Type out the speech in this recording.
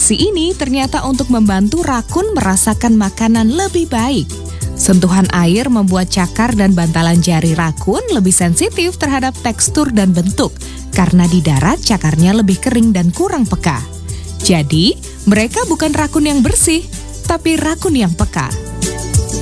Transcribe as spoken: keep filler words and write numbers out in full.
Aksi ini ternyata untuk membantu rakun merasakan makanan lebih baik. Sentuhan air membuat cakar dan bantalan jari rakun lebih sensitif terhadap tekstur dan bentuk, karena di darat cakarnya lebih kering dan kurang peka. Jadi, mereka bukan rakun yang bersih, tapi rakun yang peka.